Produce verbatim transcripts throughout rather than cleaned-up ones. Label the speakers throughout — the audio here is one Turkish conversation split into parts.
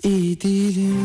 Speaker 1: iyi değilim.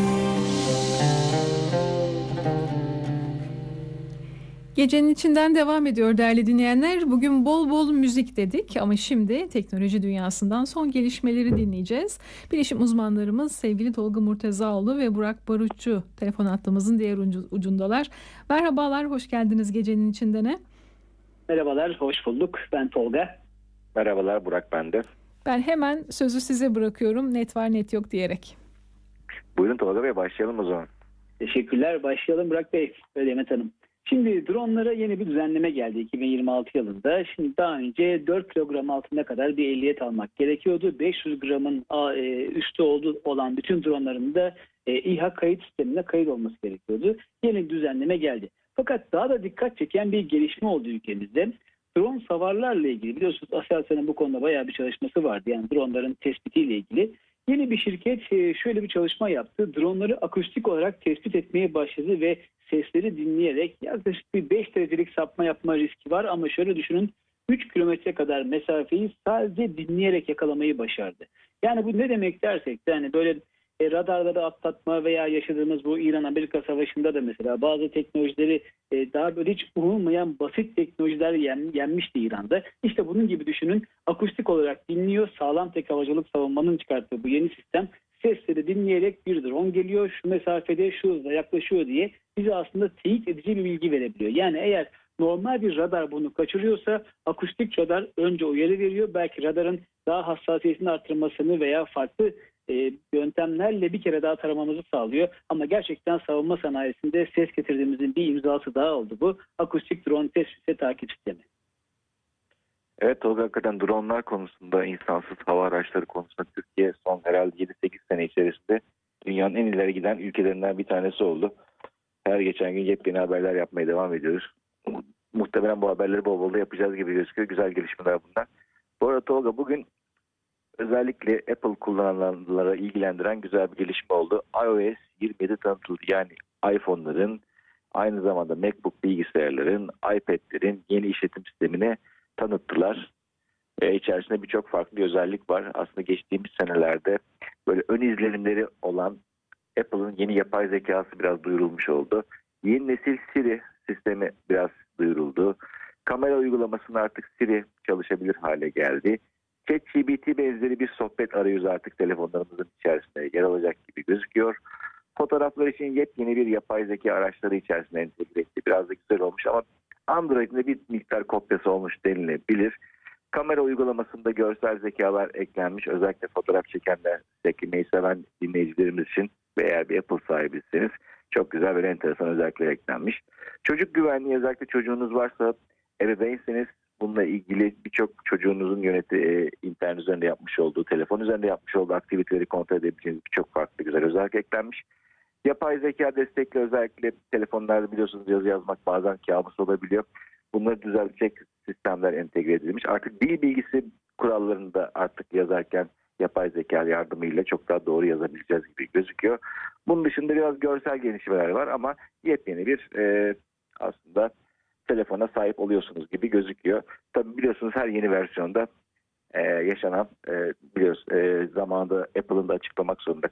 Speaker 2: Gecenin içinden devam ediyor değerli dinleyenler. Bugün bol bol müzik dedik ama şimdi teknoloji dünyasından son gelişmeleri dinleyeceğiz. Bilişim uzmanlarımız sevgili Tolga Murtezaoğlu ve Burak Barutçu telefon hattımızın diğer ucu- ucundalar. Merhabalar, hoş geldiniz gecenin içindene.
Speaker 3: Merhabalar, hoş bulduk. Ben Tolga.
Speaker 4: Merhabalar, Burak ben de.
Speaker 2: Ben hemen sözü size bırakıyorum, net var net yok diyerek.
Speaker 4: Buyurun Tolga Bey, başlayalım o zaman.
Speaker 3: Teşekkürler. Başlayalım Burak Bey ve Demet Hanım. Şimdi dronlara yeni bir düzenleme geldi iki bin yirmi altı yılında. Şimdi daha önce dört kilogram altında kadar bir ehliyet almak gerekiyordu. beş yüz gramın e, üstü olduğu olan bütün dronların da e, İHA kayıt sistemine kayıt olması gerekiyordu. Yeni bir düzenleme geldi. Fakat daha da dikkat çeken bir gelişme oldu ülkemizde. Drone savarlarla ilgili, biliyorsunuz Aselsan'ın bu konuda bayağı bir çalışması vardı. Yani dronların tespitiyle ilgili. Yeni bir şirket şöyle bir çalışma yaptı. Dronları akustik olarak tespit etmeye başladı ve sesleri dinleyerek yaklaşık bir beş derecelik sapma yapma riski var. Ama şöyle düşünün, üç kilometre kadar mesafeyi sadece dinleyerek yakalamayı başardı. Yani bu ne demek dersek de hani böyle e, radarları atlatma veya yaşadığımız bu İran-Amerika savaşında da mesela bazı teknolojileri e, daha böyle hiç umulmayan basit teknolojiler yen, yenmişti İran'da. İşte bunun gibi düşünün, akustik olarak dinliyor, sağlam tek havacılık savunmanın çıkarttığı bu yeni sistem sesleri dinleyerek bir drone geliyor, şu mesafede şu hızla yaklaşıyor diye bize aslında teyit edici bir bilgi verebiliyor. Yani eğer normal bir radar bunu kaçırıyorsa akustik radar önce uyarı veriyor. Belki radarın daha hassasiyetini arttırmasını veya farklı e, yöntemlerle bir kere daha taramamızı sağlıyor. Ama gerçekten savunma sanayisinde ses getirdiğimizin bir imzası daha oldu bu. Akustik drone tespit ve takip sistemi.
Speaker 4: Evet Tolga, hakikaten dronlar konusunda, insansız hava araçları konusunda Türkiye son herhalde yedi sekiz sene içerisinde dünyanın en ileri giden ülkelerinden bir tanesi oldu. Her geçen gün yepyeni haberler yapmaya devam ediyoruz. Muhtemelen bu haberleri bol bol da yapacağız gibi gözüküyor. Güzel gelişmeler bunlar. Bu arada Tolga, bugün özellikle Apple kullananlara ilgilendiren güzel bir gelişme oldu. iOS yirmi yedi tanıtıldı. Yani iPhone'ların, aynı zamanda MacBook bilgisayarların, iPad'lerin yeni işletim sistemini tanıttılar. E, içerisinde birçok farklı özellik var. Aslında geçtiğimiz senelerde böyle ön izlenimleri olan Apple'ın yeni yapay zekası biraz duyurulmuş oldu. Yeni nesil Siri sistemi biraz duyuruldu. Kamera uygulamasında artık Siri çalışabilir hale geldi. ChatGPT benzeri bir sohbet arayüzü artık telefonlarımızın içerisinde yer alacak gibi gözüküyor. Fotoğraflar için yepyeni bir yapay zeka araçları içerisinde entegre etti. Biraz da güzel olmuş ama Android'in de bir miktar kopyası olmuş denilebilir. Kamera uygulamasında görsel zekalar eklenmiş. Özellikle fotoğraf çekenler, çekmeyi seven dinleyicilerimiz için ve eğer bir Apple sahibiyseniz çok güzel ve enteresan özellikler eklenmiş. Çocuk güvenliği, özellikle çocuğunuz varsa, ebeveynseniz bununla ilgili birçok çocuğunuzun yöneti e, internet üzerinde yapmış olduğu, telefon üzerinde yapmış olduğu aktiviteleri kontrol edebileceğiniz birçok farklı güzel özellik eklenmiş. Yapay zeka destekli, özellikle telefonlarda biliyorsunuz yazı yazmak bazen kabus olabiliyor. Bunları düzeltecek sistemler entegre edilmiş. Artık dil bilgisi kurallarını da artık yazarken yapay zeka yardımıyla çok daha doğru yazabileceğiz gibi gözüküyor. Bunun dışında biraz görsel gelişmeler var ama yepyeni bir e, aslında telefona sahip oluyorsunuz gibi gözüküyor. Tabii biliyorsunuz her yeni versiyonda e, yaşanan e, biliyorsunuz e, zamanında Apple'ın da açıklamak zorunda